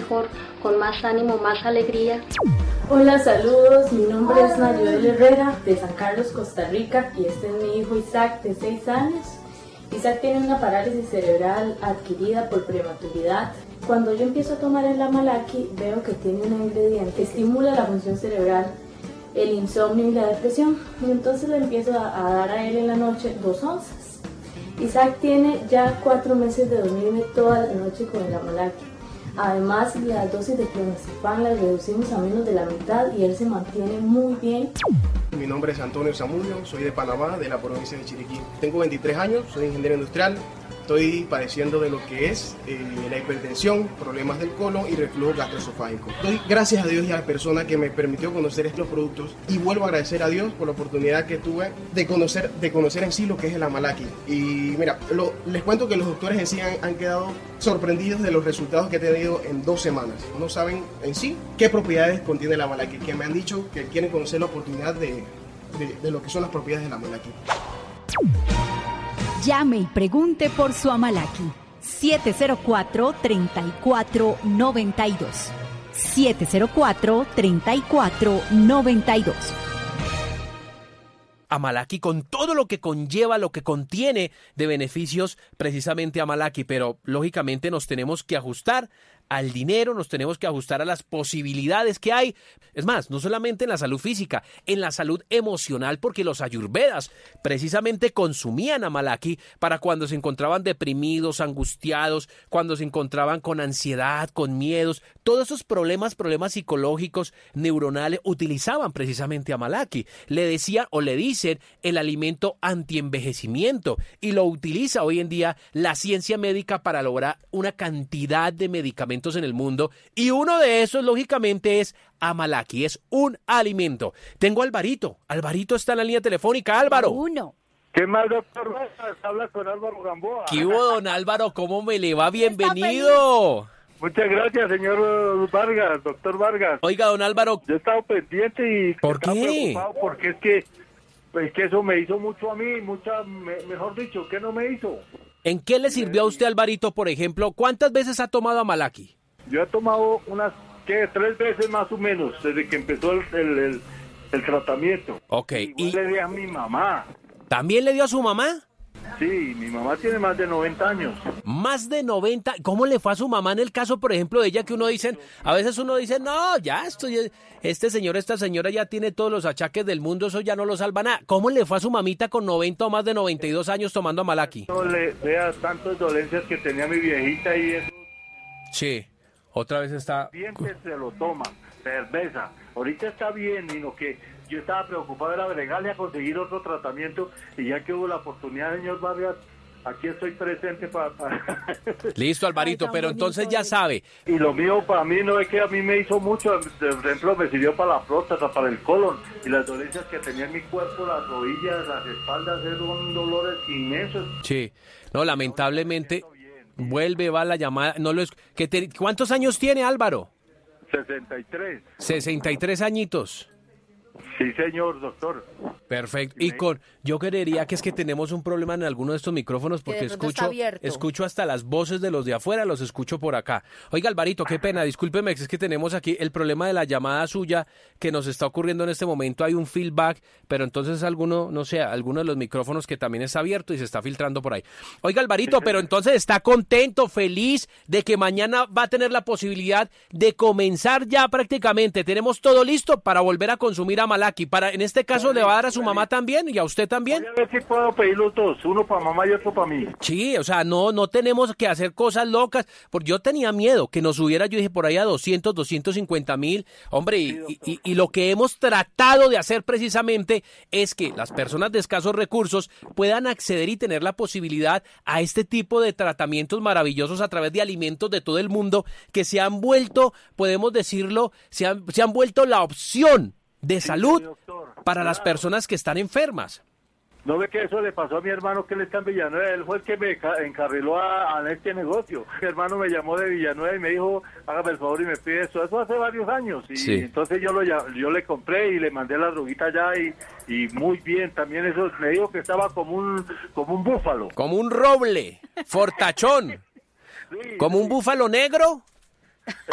mejor, con más ánimo, más alegría. Hola, saludos, mi nombre es Nayibel Herrera de San Carlos, Costa Rica, y este es mi hijo Isaac de 6 años. Isaac tiene una parálisis cerebral adquirida por prematuridad. Cuando yo empiezo a tomar el Amalaki, veo que tiene un ingrediente que estimula la función cerebral, el insomnio y la depresión. Y entonces le empiezo a dar a él en la noche 2 onzas. Isaac tiene ya 4 meses de dormirme toda la noche con el Amalaki. Además, la dosis de clonazepam la reducimos a menos de la mitad y él se mantiene muy bien. Mi nombre es Antonio Zamudio, soy de Panamá, de la provincia de Chiriquí. Tengo 23 años, soy ingeniero industrial. Estoy padeciendo de lo que es la hipertensión, problemas del colon y reflujo gastroesofágico. Doy gracias a Dios y a la persona que me permitió conocer estos productos y vuelvo a agradecer a Dios por la oportunidad que tuve de conocer en sí lo que es el Amalaki. Y mira, les cuento que los doctores en sí han quedado sorprendidos de los resultados que he tenido en 2 semanas. No saben en sí qué propiedades contiene el Amalaki, que me han dicho que quieren conocer la oportunidad de lo que son las propiedades del Amalaki. Llame y pregunte por su Amalaki. 704-3492. 704-3492. Amalaki, con todo lo que conlleva, lo que contiene de beneficios precisamente Amalaki, pero lógicamente nos tenemos que ajustar al dinero, nos tenemos que ajustar a las posibilidades que hay. Es más, no solamente en la salud física, en la salud emocional, porque los ayurvedas precisamente consumían Amalaki para cuando se encontraban deprimidos, angustiados, cuando se encontraban con ansiedad, con miedos, todos esos problemas psicológicos, neuronales, utilizaban precisamente Amalaki. Le decían o le dicen el alimento antienvejecimiento y lo utiliza hoy en día la ciencia médica para lograr una cantidad de medicamentos en el mundo, y uno de esos lógicamente es Amalaki, es un alimento. Tengo a Alvarito está en la línea telefónica. Álvaro. ¿Qué más, doctor Vargas? Habla con Álvaro Gamboa. ¿Qué hubo, don Álvaro? ¿Cómo me le va? Bienvenido. Muchas gracias, señor Vargas, doctor Vargas. Oiga, don Álvaro. Yo he estado pendiente y ¿por qué? Preocupado porque es que eso me hizo mucho a mí, mejor dicho, ¿qué no me hizo? ¿En qué le sirvió a usted, Alvarito, por ejemplo? ¿Cuántas veces ha tomado Amalaki? Yo he tomado unas 3 veces más o menos, desde que empezó el tratamiento. Ok. Y le di a mi mamá. ¿También le dio a su mamá? Sí, mi mamá tiene más de 90 años. Más de 90. ¿Cómo le fue a su mamá en el caso, por ejemplo, de ella, que a veces uno dice, no, ya esta señora ya tiene todos los achaques del mundo, eso ya no lo salva nada? ¿Cómo le fue a su mamita con 90 o más de 92 años tomando Amalaki? No le vea tantas dolencias que tenía mi viejita y eso. Sí, otra vez está... Bien que se lo toma, cerveza. Ahorita está bien, sino que yo estaba preocupado de bregarle a conseguir otro tratamiento, y ya que hubo la oportunidad, señor Vargas, aquí estoy presente para... Listo, Alvarito, pero entonces ya sabe. Y lo mío para mí no es que a mí me hizo mucho, por ejemplo, me sirvió para la próstata, para el colon, y las dolencias que tenía en mi cuerpo, las rodillas, las espaldas, eran dolores inmensos. Sí, no, lamentablemente, va la llamada, ¿cuántos años tiene, Álvaro? 63. 63 añitos. Sí, señor, doctor. Perfecto. Y yo creería que es que tenemos un problema en alguno de estos micrófonos, porque escucho hasta las voces de los de afuera, los escucho por acá. Oiga, Alvarito, qué pena, discúlpeme, es que tenemos aquí el problema de la llamada suya que nos está ocurriendo en este momento. Hay un feedback, pero entonces alguno de los micrófonos que también está abierto y se está filtrando por ahí. Oiga, Alvarito, pero entonces está contento, feliz de que mañana va a tener la posibilidad de comenzar ya prácticamente. Tenemos todo listo para volver a consumir Amalaki. En este caso le va a dar a su mamá también y a usted también. Voy a ver si puedo pedir los dos, uno para mamá y otro para mí. Sí, o sea, no tenemos que hacer cosas locas, porque yo tenía miedo que nos subiera, yo dije, por ahí a 250,000, hombre, y lo que hemos tratado de hacer precisamente es que las personas de escasos recursos puedan acceder y tener la posibilidad a este tipo de tratamientos maravillosos a través de alimentos de todo el mundo que se han vuelto, podemos decirlo, se han vuelto la opción de salud para las personas que están enfermas. ¿No ve que eso le pasó a mi hermano, que él está en Villanueva? Él fue el que me encarriló a este negocio. Mi hermano me llamó de Villanueva y me dijo, hágame el favor y me pide eso. Eso hace varios años. Y sí. Entonces yo le compré y le mandé la droguita allá y muy bien. También eso me dijo que estaba como un búfalo. Como un roble, fortachón. Sí, como un búfalo negro.